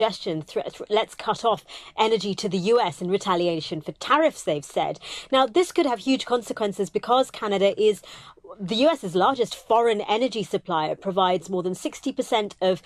Let's cut off energy to the US in retaliation for tariffs, they've said. Now, this could have huge consequences because Canada is the US's largest foreign energy supplier. It provides more than 60% of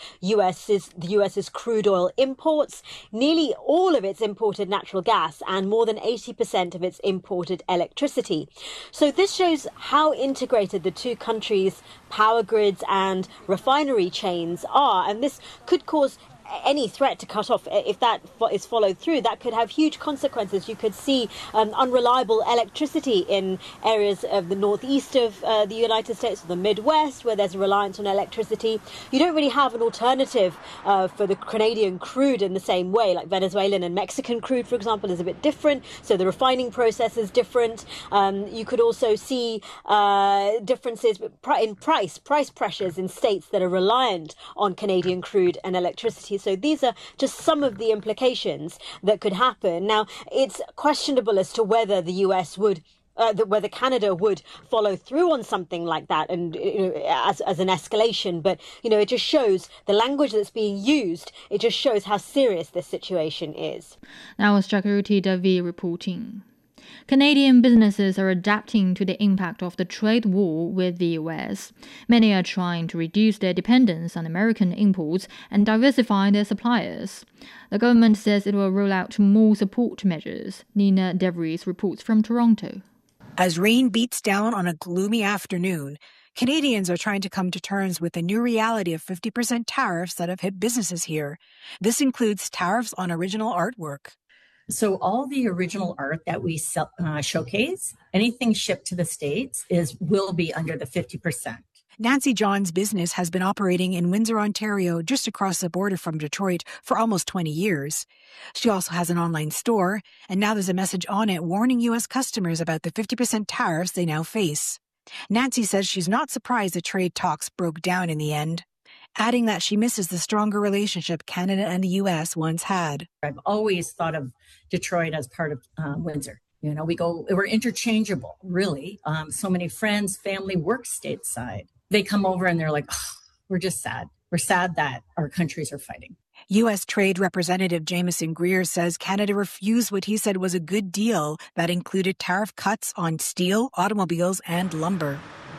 the US's crude oil imports, nearly all of its imported natural gas, and more than 80% of its imported electricity. So this shows how integrated the two countries' power grids and refinery chains are, and this could cause any threat to cut off, if that is followed through, that could have huge consequences. You could see unreliable electricity in areas of the northeast of the United States, or the Midwest, where there's a reliance on electricity. You don't really have an alternative for the Canadian crude in the same way. Like Venezuelan and Mexican crude, for example, is a bit different. So the refining process is different. You could also see differences in price pressures in states that are reliant on Canadian crude and electricity. So these are just some of the implications that could happen. Now, it's questionable as to whether the US would whether Canada would follow through on something like that, and as an escalation. But it just shows the language that's being used. It just shows how serious this situation is. That was Jagriti Davi reporting. Canadian businesses are adapting to the impact of the trade war with the US. Many are trying to reduce their dependence on American imports and diversify their suppliers. The government says it will roll out more support measures. Nina DeVries reports from Toronto. As rain beats down on a gloomy afternoon, Canadians are trying to come to terms with the new reality of 50% tariffs that have hit businesses here. This includes tariffs on original artwork. So all the original art that we showcase, anything shipped to the States will be under the 50%. Nancy John's business has been operating in Windsor, Ontario, just across the border from Detroit, for almost 20 years. She also has an online store, and now there's a message on it warning U.S. customers about the 50% tariffs they now face. Nancy says she's not surprised the trade talks broke down in the end, adding that she misses the stronger relationship Canada and the U.S. once had. I've always thought of Detroit as part of Windsor. We're interchangeable, really. So many friends, family work stateside. They come over and they're like, oh, we're just sad. We're sad that our countries are fighting. U.S. Trade Representative Jameson Greer says Canada refused what he said was a good deal that included tariff cuts on steel, automobiles, and lumber.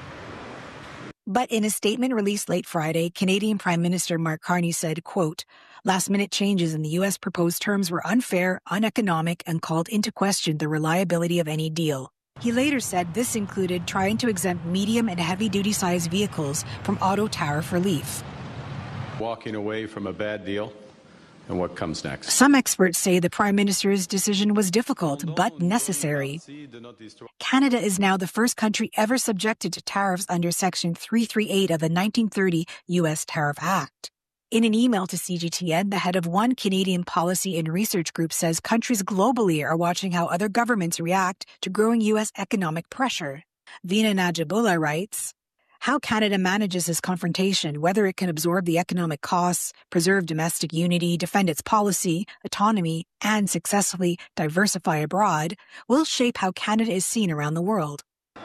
But in a statement released late Friday, Canadian Prime Minister Mark Carney said, quote, last-minute changes in the U.S. proposed terms were unfair, uneconomic, and called into question the reliability of any deal. He later said this included trying to exempt medium and heavy-duty size vehicles from auto tariff relief. Walking away from a bad deal and what comes next. Some experts say the Prime Minister's decision was difficult but necessary. Canada is now the first country ever subjected to tariffs under Section 338 of the 1930 U.S. Tariff Act. In an email to CGTN, the head of one Canadian policy and research group says countries globally are watching how other governments react to growing U.S. economic pressure. Veena Najibullah writes, how Canada manages this confrontation, whether it can absorb the economic costs, preserve domestic unity, defend its policy, autonomy, and successfully diversify abroad, will shape how Canada is seen around the world.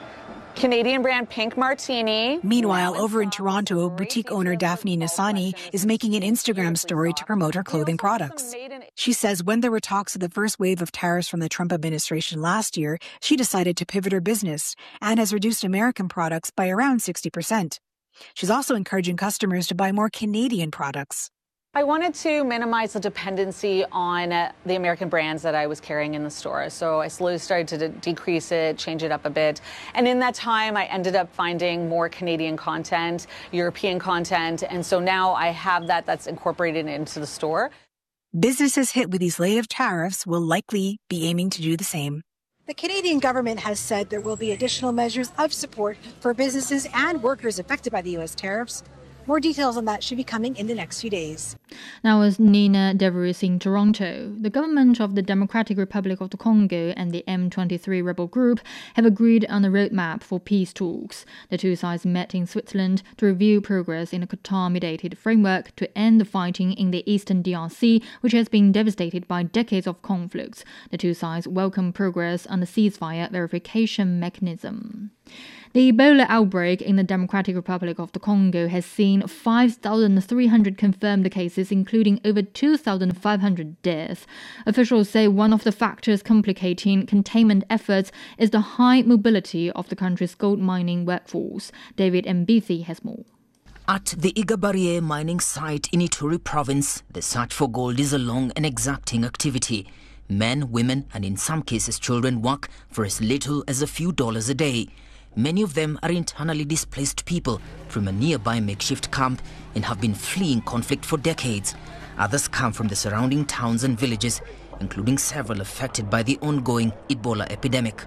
Canadian brand Pink Martini. Meanwhile, over in Toronto, boutique owner Daphne Nassani is making an Instagram story to promote her clothing products. She says when there were talks of the first wave of tariffs from the Trump administration last year, she decided to pivot her business and has reduced American products by around 60%. She's also encouraging customers to buy more Canadian products. I wanted to minimize the dependency on the American brands that I was carrying in the store. So I slowly started to decrease it, change it up a bit. And in that time, I ended up finding more Canadian content, European content. And so now I have that's incorporated into the store. Businesses hit with these latest tariffs will likely be aiming to do the same. The Canadian government has said there will be additional measures of support for businesses and workers affected by the U.S. tariffs. More details on that should be coming in the next few days. That was Nina DeVries in Toronto. The government of the Democratic Republic of the Congo and the M23 rebel group have agreed on a roadmap for peace talks. The two sides met in Switzerland to review progress in a Qatar-mediated framework to end the fighting in the eastern DRC, which has been devastated by decades of conflicts. The two sides welcome progress on the ceasefire verification mechanism. The Ebola outbreak in the Democratic Republic of the Congo has seen 5,300 confirmed cases, including over 2,500 deaths. Officials say one of the factors complicating containment efforts is the high mobility of the country's gold mining workforce. David Mbithi has more. At the Igabarie mining site in Ituri province, the search for gold is a long and exacting activity. Men, women, and in some cases children work for as little as a few dollars a day. Many of them are internally displaced people from a nearby makeshift camp and have been fleeing conflict for decades. Others come from the surrounding towns and villages, including several affected by the ongoing Ebola epidemic.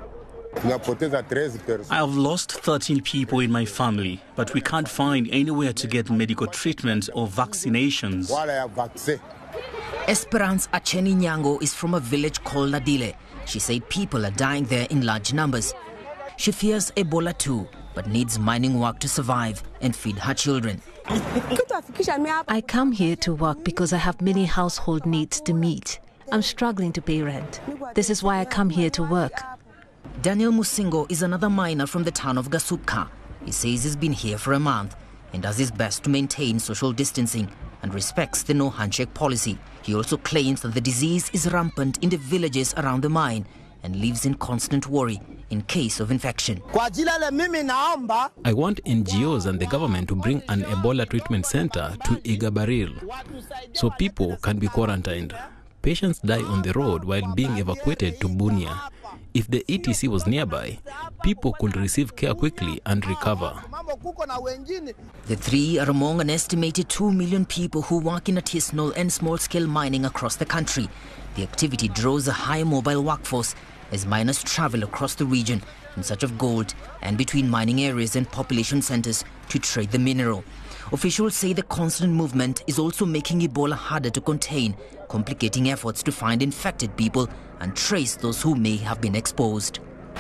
I have lost 13 people in my family, but we can't find anywhere to get medical treatment or vaccinations. Esperance Acheni Nyango is from a village called Ladile. She said people are dying there in large numbers. She fears Ebola too, but needs mining work to survive and feed her children. I come here to work because I have many household needs to meet. I'm struggling to pay rent. This is why I come here to work. Daniel Musingo is another miner from the town of Gasupka. He says he's been here for a month and does his best to maintain social distancing and respects the no handshake policy. He also claims that the disease is rampant in the villages around the mine and lives in constant worry in case of infection. I want NGOs and the government to bring an Ebola treatment center to Igabaril so people can be quarantined. Patients die on the road while being evacuated to Bunia. If the ETC was nearby, people could receive care quickly and recover. The three are among an estimated 2 million people who work in artisanal and small-scale mining across the country. The activity draws a high mobile workforce as miners travel across the region in search of gold and between mining areas and population centers to trade the mineral. Officials say the constant movement is also making Ebola harder to contain, complicating efforts to find infected people and trace those who may have been exposed.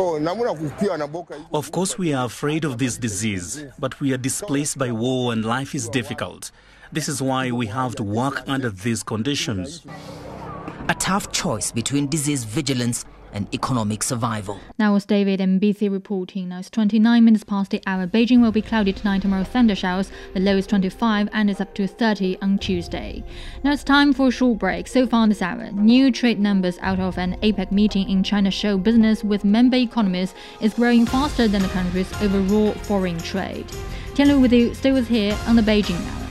Of course, we are afraid of this disease, but we are displaced by war and life is difficult. This is why we have to work under these conditions. A tough choice between disease vigilance and economic survival. That was David Mbithi reporting. Now it's 29 minutes past the hour. Beijing will be cloudy tonight, tomorrow thunder showers. The low is 25 and it's up to 30 on Tuesday. Now it's time for a short break. So far this hour, new trade numbers out of an APEC meeting in China show business with member economies is growing faster than the country's overall foreign trade. Tianlu with you. Stay with here on the Beijing Now.